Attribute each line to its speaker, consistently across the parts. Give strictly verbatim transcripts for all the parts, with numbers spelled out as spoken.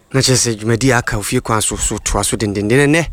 Speaker 1: na chese dwumadi aka ofie kwan so so to aso dendenden ne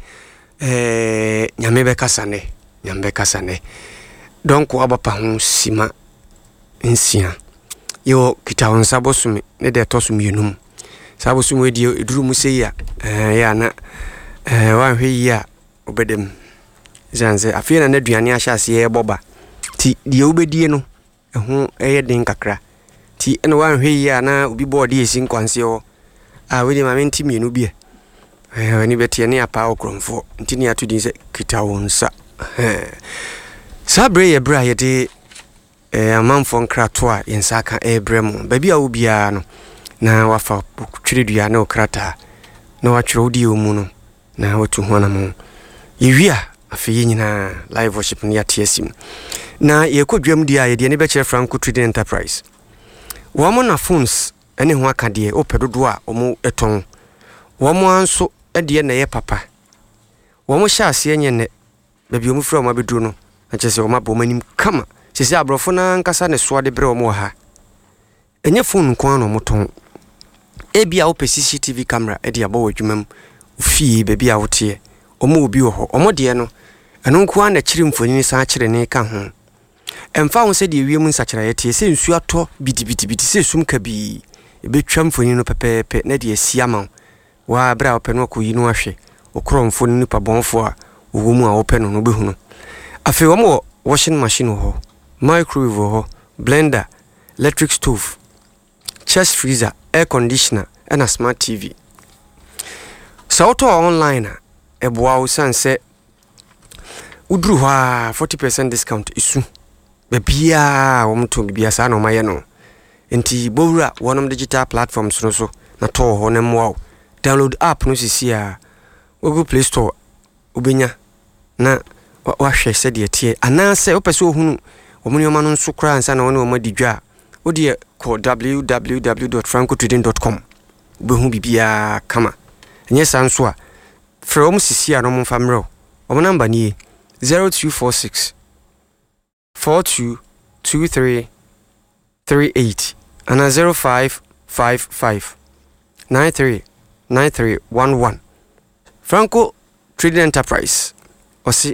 Speaker 1: eh nyame be kasa ne nyame be kasa ne donc abapa ho sima nsia yo kita won sabosumi ne de tosumi enum sabosumi we die eduru mu sei ya eh ya na eh wan hwe yi a obedem zanze afie na aduane ahya ase ye boba ti die obedie no eho eye den kakra ti ene wan hwe yi a na obi body esi nkwanse o a we de ma menti mienu bie eh wani betie ne apa okromfo ntini atudi se kita wonsa eh sabre ye bra ye de eh amanfo nkrato a yensaka ebrem ba bia wo bia no na wafa twredua na okrata na watwere odi omu no na watu hona mo yewia afi nyina live worship ne atiesim na ye kodwam dia ye de ne be kire Franco Trading Enterprise wo mo na phones ene ho akade opedodo a omo eton wo mo anso ede na ye papa wo mo hya ase enye ne ba bi omu fra omo abeduro no na chese omo abomanim kama sisi abrofo na nkasa ne so de bre omo ha enye phone ko ano moton ebia ope C C T V camera ede abo adwumam fie bebi a wote omo obi wo ho omo de no eno nko an na kire mfoni sa kire ne ka ho emfa ho se de wiem nsakira yete se nsu ato bidibidi bidi se sum ka bi ebetwa mfoni no pepepe na de asiama wa bra ope no ko yi no ahwe okro mfoni ni pa bonfo a wo mu a ope no no behu no afi omo washing machine ho microwave ho blender electric stove chest freezer air conditioner and a smart T V so auto online eboa wo sanse udru ha forty percent discount isu be bia wo mto bia sa no maye no enti bowura wonom digital platforms no so na to ho ne mo download app no sisi a Google Play Store ubenya na wa hwe se de tie ananse opese ohunu omuni oma no nso kra ansa na woni oma didwa odi ko w w w dot franco trading dot com behu bibia kama enye sanso a from sisi a no mo famro omo number ni zero two four six four two two three three eight and zero five five five nine three nine three one one Franco Trading Enterprise osi